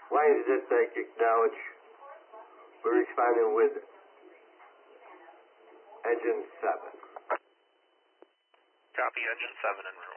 Line is dispatch, acknowledge. We're responding with engine 7. Copy, engine 7 en route.